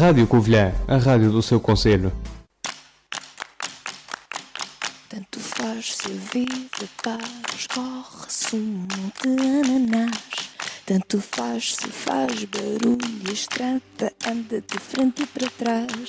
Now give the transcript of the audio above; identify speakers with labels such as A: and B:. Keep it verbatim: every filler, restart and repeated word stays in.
A: Rádio Covilhã, a rádio do seu concelho.
B: Tanto faz se a vida para, escorre-se um monte de ananás. Tanto faz se faz barulho, a estrada anda de frente e para trás.